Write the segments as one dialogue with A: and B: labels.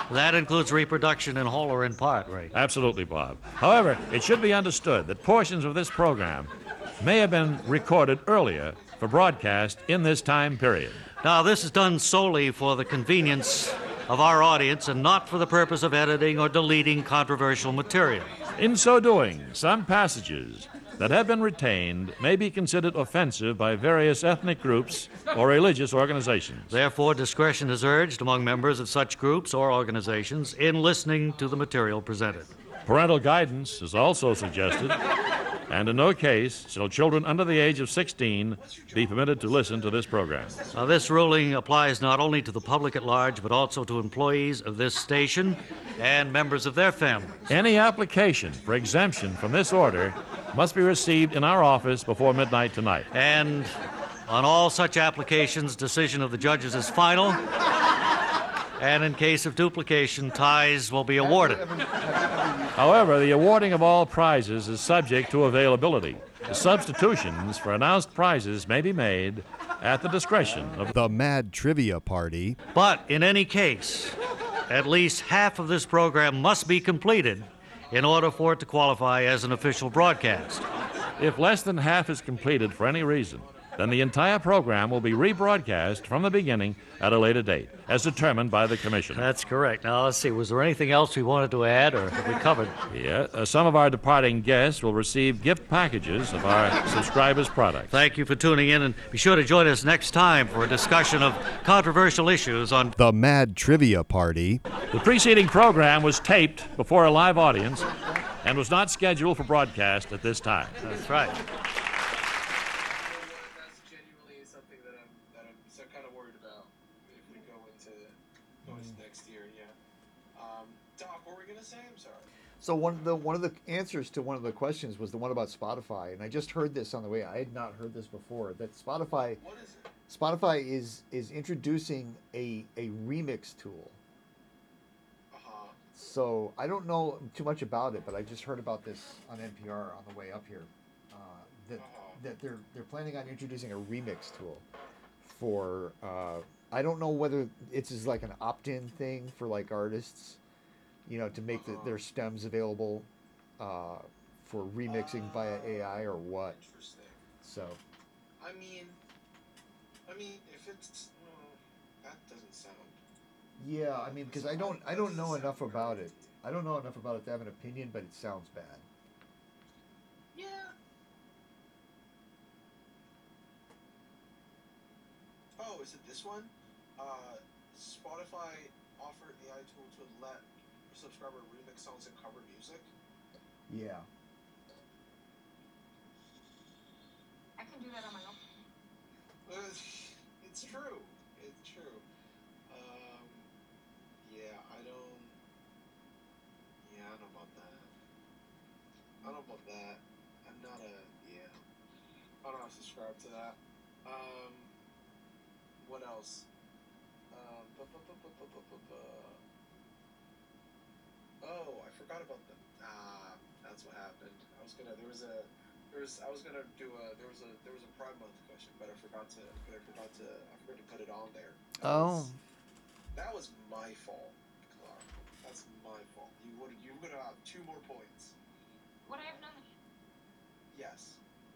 A: That includes reproduction in whole or in part, Ray.
B: Absolutely, Bob. However, it should be understood that portions of this program may have been recorded earlier for broadcast in this time period.
A: Now, this is done solely for the convenience of our audience and not for the purpose of editing or deleting controversial material.
B: In so doing, some passages that have been retained may be considered offensive by various ethnic groups or religious organizations.
A: Therefore, discretion is urged among members of such groups or organizations in listening to the material presented.
B: Parental guidance is also suggested, and in no case shall children under the age of 16 be permitted to listen to this program.
A: Now, this ruling applies not only to the public at large, but also to employees of this station and members of their families.
B: Any application for exemption from this order must be received in our office before midnight tonight.
A: And on all such applications, decision of the judges is final. And in case of duplication, ties will be awarded.
B: However, the awarding of all prizes is subject to availability. Substitutions for announced prizes may be made at the discretion of
C: The Mad Trivia Party.
A: But in any case, at least half of this program must be completed in order for it to qualify as an official broadcast.
B: If less than half is completed for any reason, then the entire program will be rebroadcast from the beginning at a later date, as determined by the Commission.
A: That's correct. Now, let's see, was there anything else we wanted to add, or have we covered?
B: Yeah, some of our departing guests will receive gift packages of our subscribers' products.
A: Thank you for tuning in, and be sure to join us next time for a discussion of controversial issues on
C: The Mad Trivia Party.
B: The preceding program was taped before a live audience and was not scheduled for broadcast at this time.
A: That's right.
D: That's genuinely something that I'm so kind of worried about if we go into next year. Yeah. Doc, what were we gonna say? I'm sorry.
E: So one of the answers to one of the questions was the one about Spotify, and I just heard this on the way. I had not heard this before. That Spotify
D: What is it?
E: Spotify is introducing a remix tool. So I don't know too much about it, but I just heard about this on NPR on the way up here. That they're planning on introducing a remix tool for. I don't know whether it's just like an opt-in thing for like artists, to make their stems available for remixing via AI or what.
D: Interesting.
E: So
D: I mean, if it's that doesn't sound.
E: yeah, I mean, because I don't know enough about it. I don't know enough about it to have an opinion, but it sounds bad.
D: Yeah. Oh, is it this one? Spotify offered AI tool to let subscriber remix songs and cover music.
E: Yeah.
F: I can do that on my own.
D: It's true. It's true. Yeah, I don't. Yeah, I don't know about that. I don't know about that. I'm not a. Yeah. I don't subscribe to that. What else? Oh, I forgot about the. That's what happened. I was gonna. There was a. I was gonna do a. There was a Pride Month question, but I forgot to put it on there. That was my fault, Clark. That's my fault. You would have 2 more points.
F: Would I have known?
D: Yes.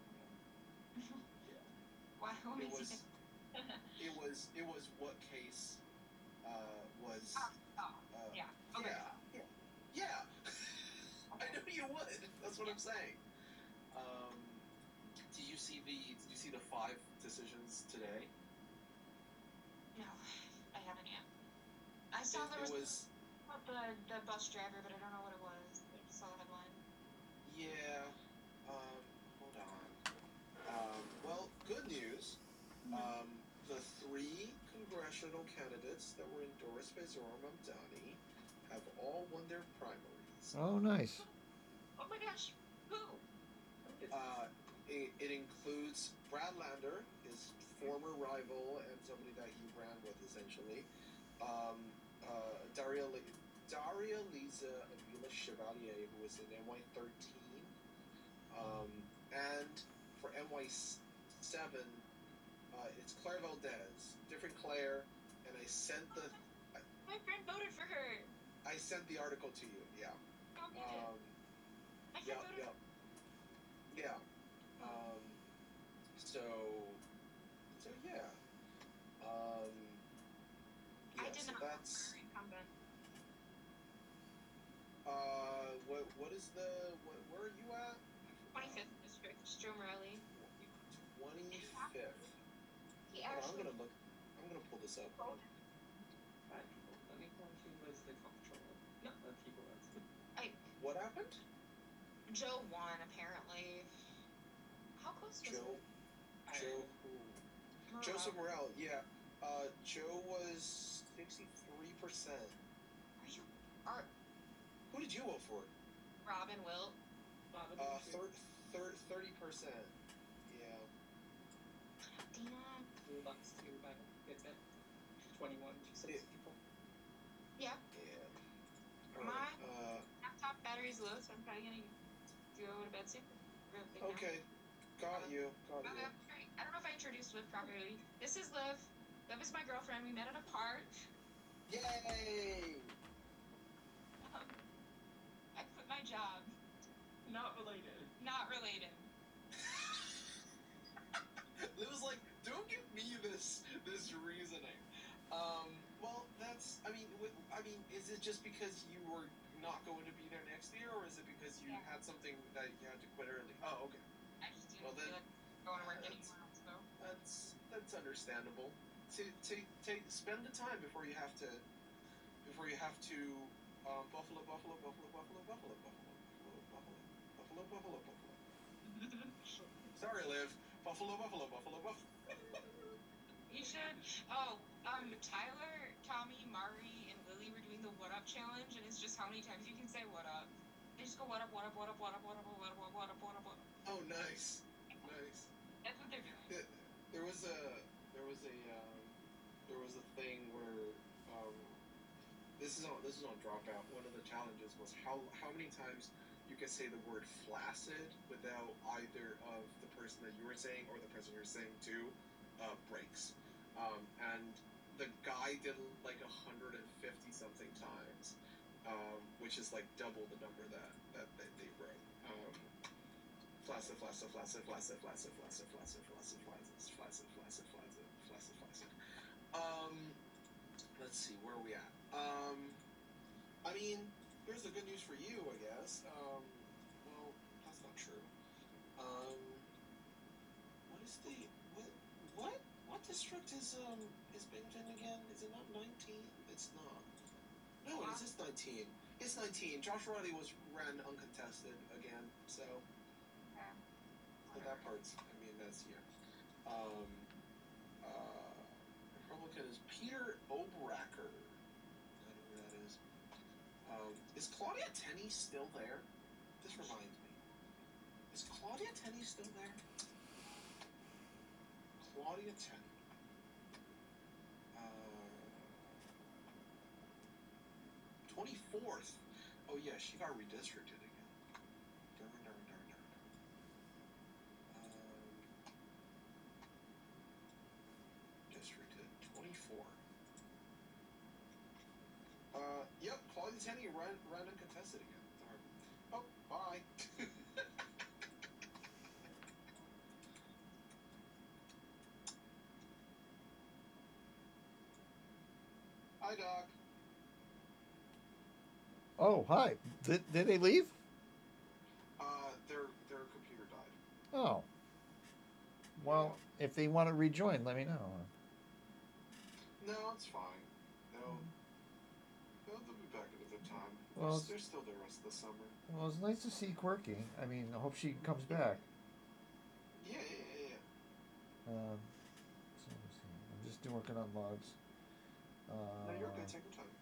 F: Why? Let me see.
D: It was what case was.
F: Yeah. Okay.
D: Yeah. I knew you would. That's what I'm saying. Did you see the 5 decisions today?
F: No, I haven't yet. I saw there was the bus driver, but I don't know what it was. I just saw the headline.
D: Yeah. Hold on. Well, good news. The 3 congressional candidates that were endorsed by Zohran Mamdani have all won their primaries.
E: Oh, nice.
F: Oh my gosh, who?
D: It includes Brad Lander, his former rival and somebody that he ran with essentially. Daria Lisa Avila Chevalier, who was in NY13. And for NY7, it's Claire Valdez, different Claire, and I sent the.
F: My friend voted for her.
D: sent the article to you. Yeah.
F: Oh, you did. I
D: Yep.
F: can't go to.
D: Yep. Yeah. So yeah.
F: I
D: Yeah.
F: did
D: So
F: not
D: that's.
F: know for incumbent.
D: What is the where are you at?
F: 25th district, Joe Morelli.
D: 25th.
F: He
D: Hold on,
F: actually.
D: I'm gonna pull this up. What happened?
F: Joe won apparently. How close was
D: Joe.
F: it?
D: Joe who?
F: Morel.
D: Joseph Morel. Yeah. Joe was 63%.
F: Are
D: Who did you vote for?
F: Robin Wilt?
D: 30%. Yeah.
F: Dina. Yeah.
D: Yeah.
F: My
D: Alright.
F: laptop battery's low, so I'm probably gonna go to bed soon. Real quick now.
D: Okay. Got you.
F: Okay, great. I don't know if I introduced Liv properly. This is Liv. Liv is my girlfriend. We met at a park.
D: Yay!
F: I quit my job.
G: Not related.
F: Not related.
D: It was like, don't give me this reasoning. Well, that's. I mean, is it just because you were not going to be there next year, or is it because you had something that you had to quit early? Oh, okay.
F: I just didn't
D: Well, then-
F: feel like going to work
D: that's-
F: anymore. So
D: That's understandable. Spend the time before you have to. Buffalo. Sorry, Liv. Buffalo.
F: you should. Tyler, Tommy, Mari, and Lily were doing the What Up challenge, and it's just how many times you can say What Up. They just go What Up, What Up, What Up, What Up, What Up, What Up, What Up, What Up, What Up.
D: Oh, nice.
F: That's what they're doing.
D: There was a thing where this is on Dropout. One of the challenges was how many times you can say the word flaccid without either of the person that you were saying or the person you're saying to breaks. And the guy did like 150 something times, which is like double the number that they wrote. Flaccid. Let's see, where are we at? I mean, here's the good news for you, I guess. Well, that's not true. What district is Binghamton again? Is it not 19? It's not. No, it is 19. It's 19. Josh Riley ran uncontested again, so. But that part's, that's, yeah. Republican is Peter Obracker. I don't know who that is. Is Claudia Tenney still there? This reminds me. Is Claudia Tenney still there? Claudia Tenney. 24th. Oh yeah, she got redistricted again. Darn. Districted 24. Yep, Claudia Tenney ran uncontested again. Darn. Oh, bye. Hi, Doc.
E: Oh, hi. Did they leave?
D: Their computer died.
E: Oh. Well, if they want to rejoin, let me know.
D: No, it's fine. They'll be back at a good time.
E: Well,
D: They're still the rest of the summer.
E: Well, it's nice to see Quirky. I mean, I hope she comes back.
D: Yeah.
E: So let me see. I'm just working on logs.
D: No, you're okay. Take your time.